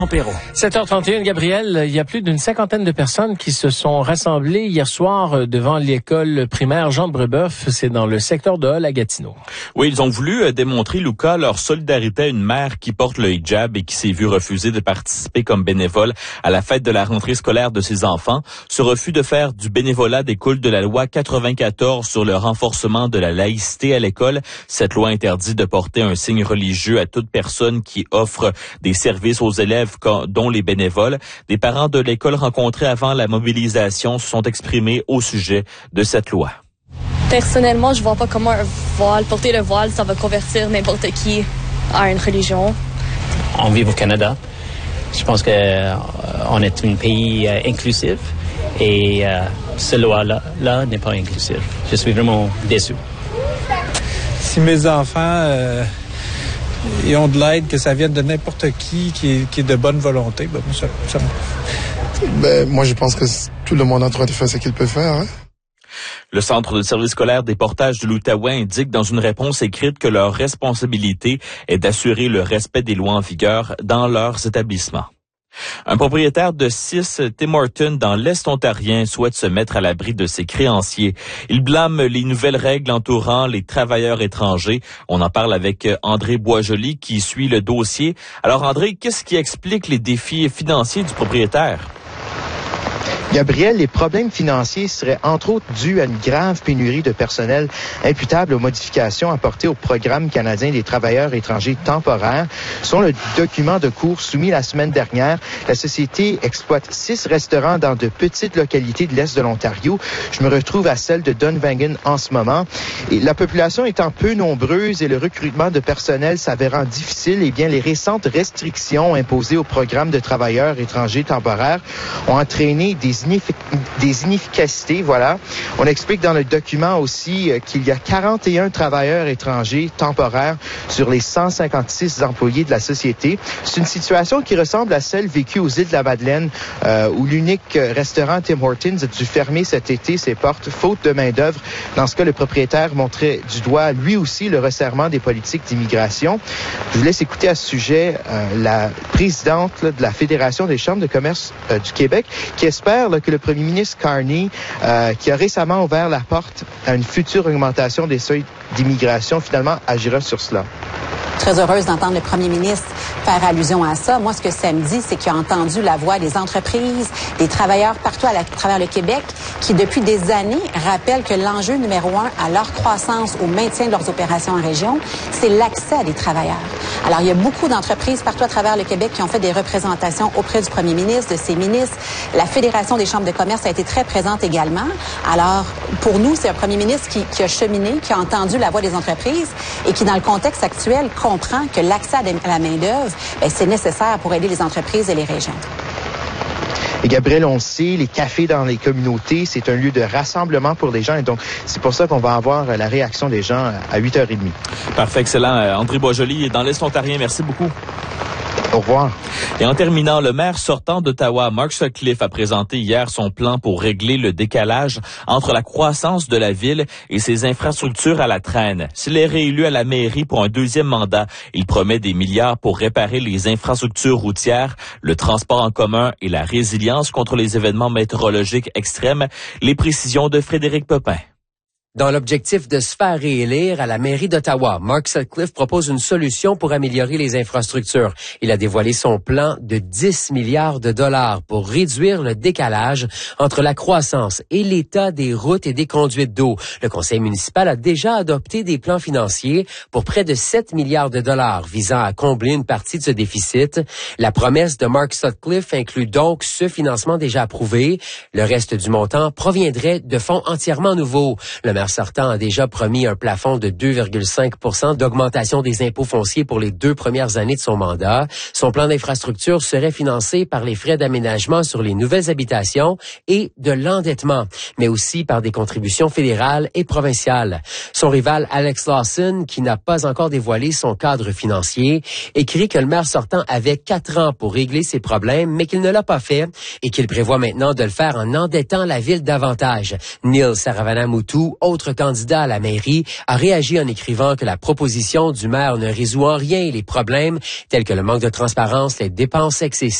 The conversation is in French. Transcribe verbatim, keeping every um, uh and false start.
sept heures trente et un, Gabriel, il y a plus d'une cinquantaine de personnes qui se sont rassemblées hier soir devant l'école primaire Jean de Brebeuf. C'est dans le secteur de Hull à Gatineau. Oui, ils ont voulu démontrer, Luca, leur solidarité à une mère qui porte le hijab et qui s'est vue refuser de participer comme bénévole à la fête de la rentrée scolaire de ses enfants. Ce refus de faire du bénévolat découle de la loi quatre-vingt-quatorze sur le renforcement de la laïcité à l'école. Cette loi interdit de porter un signe religieux à toute personne qui offre des services aux élèves dont les bénévoles. Des parents de l'école rencontrés avant la mobilisation se sont exprimés au sujet de cette loi. Personnellement, je vois pas comment un voile, porter le voile, ça va convertir n'importe qui à une religion. On vit au Canada. Je pense que euh, on est un pays euh, inclusif et euh, cette loi-là là, n'est pas inclusive. Je suis vraiment déçu. Si mes enfants euh, ils ont de l'aide, que ça vienne de n'importe qui, qui est, qui est de bonne volonté, ben, ça, ça... Ben, moi, je pense que tout le monde a le droit de faire ce qu'il peut faire. Hein? Le Centre de service scolaire des portages de l'Outaouais indique dans une réponse écrite que leur responsabilité est d'assurer le respect des lois en vigueur dans leurs établissements. Un propriétaire de six Tim Hortons dans l'Est ontarien souhaite se mettre à l'abri de ses créanciers. Il blâme les nouvelles règles entourant les travailleurs étrangers. On en parle avec André Boisjoli qui suit le dossier. Alors André, qu'est-ce qui explique les défis financiers du propriétaire? Gabriel, les problèmes financiers seraient entre autres dus à une grave pénurie de personnel imputable aux modifications apportées au programme canadien des travailleurs étrangers temporaires. Selon le document de cours soumis la semaine dernière, la société exploite six restaurants dans de petites localités de l'Est de l'Ontario. Je me retrouve à celle de Dunvegan en ce moment. Et la population étant peu nombreuse et le recrutement de personnel s'avérant difficile, eh bien, les récentes restrictions imposées au programme de travailleurs étrangers temporaires ont entraîné des des inefficacités, voilà. On explique dans le document aussi euh, qu'il y a quarante et un travailleurs étrangers temporaires sur les cent cinquante-six employés de la société. C'est une situation qui ressemble à celle vécue aux îles de la Madeleine, euh, où l'unique restaurant Tim Hortons a dû fermer cet été ses portes, faute de main-d'œuvre. Dans ce cas, le propriétaire montrait du doigt, lui aussi, le resserrement des politiques d'immigration. Je vous laisse écouter à ce sujet euh, la présidente là, de la Fédération des chambres de commerce euh, du Québec, qui espère là, que le premier ministre Carney, euh, qui a récemment ouvert la porte à une future augmentation des seuils d'immigration, finalement agira sur cela. Très heureuse d'entendre le premier ministre faire allusion à ça. Moi, ce que ça me dit, c'est qu'il a entendu la voix des entreprises, des travailleurs partout à, la, à travers le Québec, qui depuis des années rappellent que l'enjeu numéro un à leur croissance, au maintien de leurs opérations en région, c'est l'accès à des travailleurs. Alors, il y a beaucoup d'entreprises partout à travers le Québec qui ont fait des représentations auprès du premier ministre, de ses ministres. La Fédération des chambres de commerce a été très présente également. Alors, pour nous, c'est un premier ministre qui, qui a cheminé, qui a entendu la voix des entreprises et qui, dans le contexte actuel, comprend que l'accès à la main-d'œuvre, bien, c'est nécessaire pour aider les entreprises et les régions. Et Gabriel, on le sait, les cafés dans les communautés, c'est un lieu de rassemblement pour les gens. Et donc, c'est pour ça qu'on va avoir la réaction des gens à huit heures trente. Parfait, excellent. André Boisjoli est dans l'Est ontarien. Merci beaucoup. Au revoir. Et en terminant, le maire sortant d'Ottawa, Mark Sutcliffe, a présenté hier son plan pour régler le décalage entre la croissance de la ville et ses infrastructures à la traîne. S'il est réélu à la mairie pour un deuxième mandat, il promet des milliards pour réparer les infrastructures routières, le transport en commun et la résilience contre les événements météorologiques extrêmes. Les précisions de Frédéric Pepin. Dans l'objectif de se faire réélire à la mairie d'Ottawa, Mark Sutcliffe propose une solution pour améliorer les infrastructures. Il a dévoilé son plan de dix milliards de dollars pour réduire le décalage entre la croissance et l'état des routes et des conduites d'eau. Le conseil municipal a déjà adopté des plans financiers pour près de sept milliards de dollars visant à combler une partie de ce déficit. La promesse de Mark Sutcliffe inclut donc ce financement déjà approuvé. Le reste du montant proviendrait de fonds entièrement nouveaux. Le maire sortant a déjà promis un plafond de deux virgule cinq pour cent d'augmentation des impôts fonciers pour les deux premières années de son mandat. Son plan d'infrastructure serait financé par les frais d'aménagement sur les nouvelles habitations et de l'endettement, mais aussi par des contributions fédérales et provinciales. Son rival Alex Lawson, qui n'a pas encore dévoilé son cadre financier, écrit que le maire sortant avait quatre ans pour régler ses problèmes, mais qu'il ne l'a pas fait et qu'il prévoit maintenant de le faire en endettant la ville davantage. Neil Saravanamoutou, autre candidat à la mairie, a réagi en écrivant que la proposition du maire ne résout en rien les problèmes tels que le manque de transparence, les dépenses excessives